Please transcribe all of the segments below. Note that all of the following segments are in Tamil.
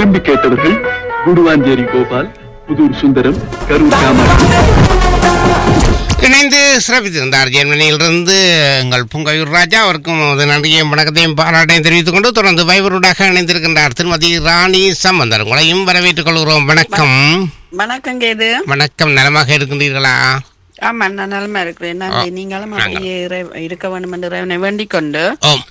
விரும்பி கேட்டவர்கள் குடுவாஞ்சேரி கோபால், புதூர் சுந்தரம், கரூர் காமாட்சி. இணைந்து சிறப்பித்திருந்தார் ஜெர்மனியிலிருந்து எங்கள் புங்கையூர் ராஜா. அவருக்கும் நன்றியையும் வணக்கத்தையும் பாராட்டையும் தெரிவித்துக் கொண்டு தொடர்ந்து வைபருடாக இணைந்திருக்கின்றார் திருமதி ராணி சம்பந்தர். உங்களையும் வரவேற்றுக் கொள்கிறோம். வணக்கம். வணக்கம் கேது. வணக்கம். நலமாக இருக்கின்றீர்களா? ஆமா, நான் நலமா இருக்கிறேன். நீங்களும் அப்படியே இருக்க வேண்டும் என்று இறைவனை வேண்டிக் கொண்டு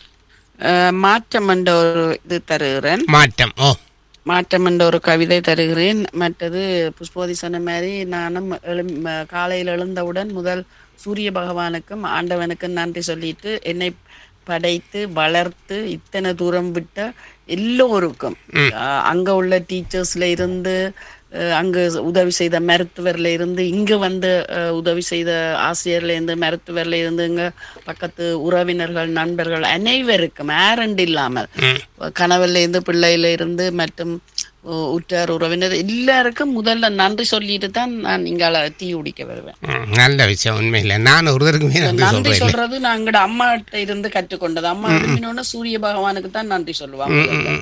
மாற்றம் என்ற ஒரு இது தருகிறேன். மாற்றம் என்ற ஒரு கவிதை தருகிறேன். மற்றது புஷ்போதி சொன்ன மாதிரி நானும் காலையில் எழுந்தவுடன் முதல் சூரிய பகவானுக்கும் ஆண்டவனுக்கும் நன்றி சொல்லிட்டு, என்னை படைத்து வளர்த்து இத்தனை தூரம் விட்ட எல்லோருக்கும், அங்க உள்ள டீச்சர்ஸ்ல இருந்து, அங்கு உதவி செய்த மருத்துவர்ல இருந்து, இங்க வந்து உதவி செய்த ஆசிரியர்ல இருந்து, மருத்துவர்ல இருந்து, இங்க பக்கத்து உறவினர்கள், நண்பர்கள் அனைவருக்கும் ஆரண்டு இல்லாமல், கணவர்ல இருந்து, பிள்ளையில இருந்து மற்றும் உற்றார் உறவினர் எல்லாருக்கும் முதல்ல நன்றி சொல்லிட்டு தான் நான் இங்கால டீ குடிக்க வருவேன். நல்ல விஷயம். உண்மையில நான் ஒருவருக்குமே நன்றி சொல்றது நான் எங்கட அம்மாட்ட இருந்து கற்றுக்கொண்டது. அம்மா எழுப்பினோட சூரிய பகவானுக்கு தான் நன்றி சொல்லுவாங்க.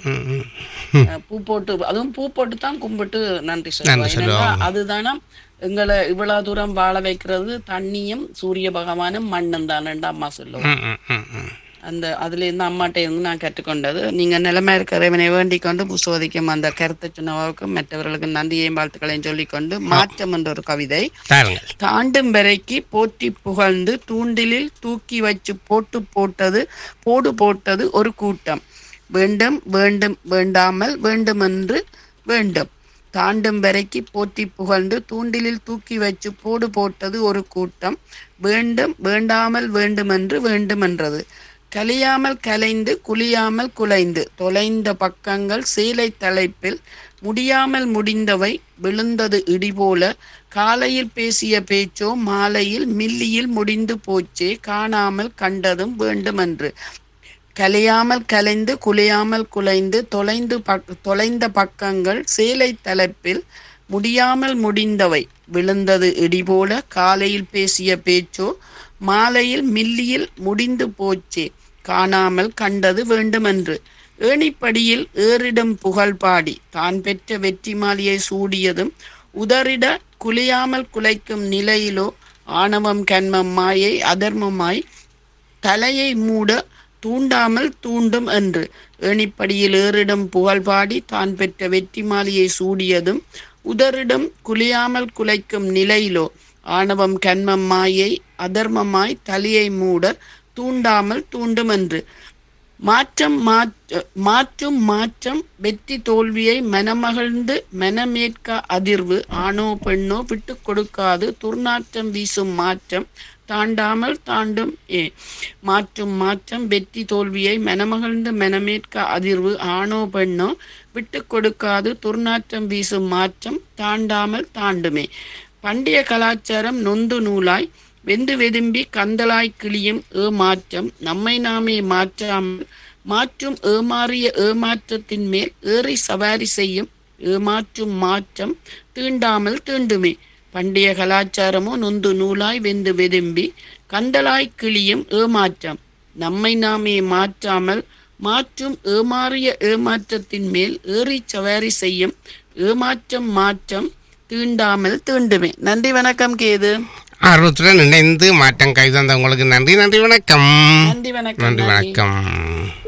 பூ போட்டு, அதுவும் பூ போட்டு தான் கும்பிட்டு நன்றி சொல்லுவாங்க. அதுதானே எங்களை இவ்வளவு தூரம் வாழ வைக்கிறது. தண்ணியும் சூரிய பகவானும் மண்ணும் தானே அம்மா சொல்லுவாங்க. அந்த அதுல இருந்து அம்மாட்ட இருந்து நான் கற்றுக்கொண்டது. நீங்க நிலைமை இருக்கிறவனை வேண்டிக் கொண்டு புசோதிக்கும் அந்த கருத்தை சொன்னவருக்கும் மற்றவர்களுக்கு நன்றியையும் வாழ்த்துக்களையும் சொல்லிக்கொண்டு மாற்றம் என்ற ஒரு கவிதை. தாண்டும் வரைக்கு போற்றி புகழ்ந்து தூண்டிலில் தூக்கி வச்சு போட்டது ஒரு கூட்டம். வேண்டும் வேண்டும் வேண்டாமல் வேண்டுமென்று வேண்டும். தாண்டும் வரைக்கு போற்றி புகழ்ந்து தூண்டிலில் தூக்கி வச்சு போட்டது ஒரு கூட்டம். வேண்டும் வேண்டாமல் வேண்டுமென்று வேண்டுமென்றது. கலியாமல் கலைந்து குளியாமல் குலைந்து தொலைந்த பக்கங்கள் சேலை தலைப்பில் முடியாமல் முடிந்தவை விழுந்தது இடிபோல. காலையில் பேசிய பேச்சோ மாலையில் மில்லியில் முடிந்து போச்சே காணாமல் கண்டதும் வேண்டுமென்று. கலையாமல் கலைந்து குளியாமல் குலைந்து தொலைந்த பக்கங்கள் சேலை தலைப்பில் முடியாமல் முடிந்தவை விழுந்தது இடிபோல. காலையில் பேசிய பேச்சோ மாலையில் மில்லியில் முடிந்து போச்சே காணாமல் கண்டது வேண்டுமென்று. ஏணிப்படியில் ஏறிடும் புகழ் பாடி தான் பெற்ற வெற்றி மாலையை சூடியதும் உதறிட குலையாமல் குலைக்கும் நிலையிலோ ஆணவம் கண்மம் மாயை அதர்மமாய் தலையை மூட தூண்டாமல் தூண்டும் என்று. ஏணிப்படியில் ஏறிடும் புகழ் பாடி தான் பெற்ற வெற்றி மாலையை சூடியதும் உதறிடம் குலையாமல் குலைக்கும் நிலையிலோ ஆணவம் கண்மம் மாயை அதர்மமாய் தலையை மூட தூண்டாமல் தூண்டும் என்று. மாற்றம் வெற்றி தோல்வியை மனமகிழ்ந்து மனமேற்க அதிர்வு. ஆணோ பெண்ணோ விட்டு கொடுக்காது துர்நாற்றம் வீசும் மாற்றம் தாண்டாமல் தாண்டும் மாற்றம் வெற்றி தோல்வியை மனமகிழ்ந்து மனமேற்க அதிர்வு. ஆணோ பெண்ணோ விட்டு கொடுக்காது துர்நாற்றம் வீசும் மாற்றம் தாண்டாமல் தாண்டுமே. பண்டைய கலாச்சாரம் நொந்து நூலாய் வெந்து வெதும்பி கந்தலாய் கிளியும் ஏமாற்றம் நம்மை நாமே மாற்றாமல் மாற்றும் ஏமாறிய ஏமாற்றத்தின் மேல் ஏறி சவாரி செய்யும் ஏமாற்றும் மாற்றம் தீண்டாமல் தீண்டுமே. பண்டைய கலாச்சாரமோ நொந்து நூலாய் வெந்து வெதும்பி கந்தலாய் கிளியும் ஏமாற்றம் நம்மை நாமே மாற்றாமல் மாற்றும் ஏமாறிய ஏமாற்றத்தின் மேல் ஏறி சவாரி செய்யும் ஏமாற்றம் மாற்றம் தீண்டாமல் தீண்டுமே. நன்றி, வணக்கம் கேது. ஆர்வத்துடன் இணைந்து மாற்றம் கைது வந்தவங்களுக்கு நன்றி. நன்றி, வணக்கம். நன்றி, வணக்கம். நன்றி, வணக்கம்.